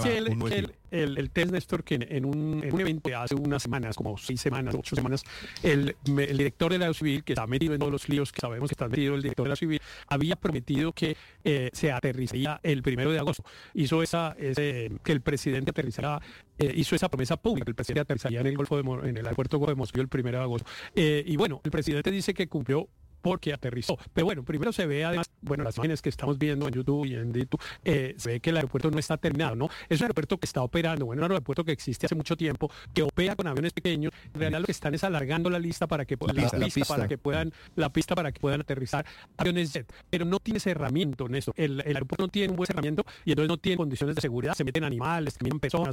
que un nuevo estilo. el test, Néstor, que en un evento hace unas semanas, como 6 semanas, 8 semanas, el director de la Civil, que está metido en todos los líos que sabemos que está metido el director de la Civil, había prometido que se aterrizaría el 1 de agosto. Hizo que el presidente aterrizara, hizo esa promesa pública, que el presidente aterrizaría en el aeropuerto de Moscú el 1 de agosto. Y bueno, el presidente dice que cumplió porque aterrizó. Pero bueno, primero se ve además, bueno, las imágenes que estamos viendo en YouTube y en YouTube, se ve que el aeropuerto no está terminado, ¿no? Es un aeropuerto que está operando, bueno, un aeropuerto que existe hace mucho tiempo, que opera con aviones pequeños. En realidad lo que están es alargando la lista para que la pista para que puedan aterrizar aviones jet, pero no tiene cerramiento en eso. El aeropuerto no tiene un buen cerramiento y entonces no tiene condiciones de seguridad. Se meten animales, se meten personas,